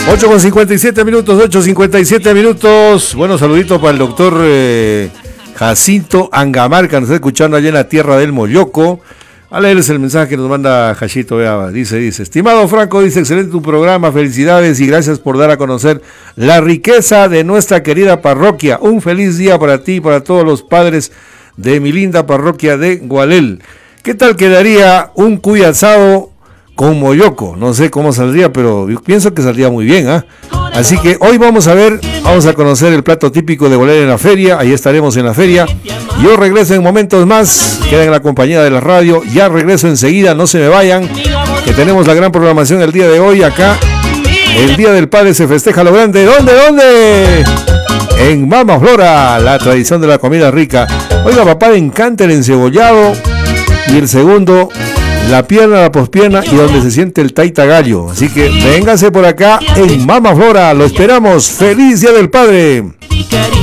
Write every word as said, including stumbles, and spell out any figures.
ocho con cincuenta y siete minutos, ocho cincuenta y siete minutos. Bueno, saludito para el doctor eh, Jacinto Angamarca, nos está escuchando allá en la tierra del Moyoco. A leerles el mensaje que nos manda Jachito, vea, dice, dice, estimado Franco, dice, excelente tu programa, felicidades y gracias por dar a conocer la riqueza de nuestra querida parroquia. Un feliz día para ti y para todos los padres de mi linda parroquia de Gualel. ¿Qué tal quedaría un cuy asado con moyoco? No sé cómo saldría, pero yo pienso que saldría muy bien, ¿ah? ¿eh? Así que hoy vamos a ver, vamos a conocer el plato típico de Gualel en la feria. Ahí estaremos en la feria. Yo regreso en momentos más, queden en la compañía de la radio. Ya regreso enseguida, no se me vayan, que tenemos la gran programación el día de hoy acá. El Día del Padre se festeja lo grande. ¿Dónde, dónde? En Mama Flora, la tradición de la comida rica. Oiga, papá, le encanta el encebollado. Y el segundo, la pierna, la pospierna y donde se siente el taita gallo. Así que véngase por acá en Mama Flora, lo esperamos. ¡Feliz Día del Padre!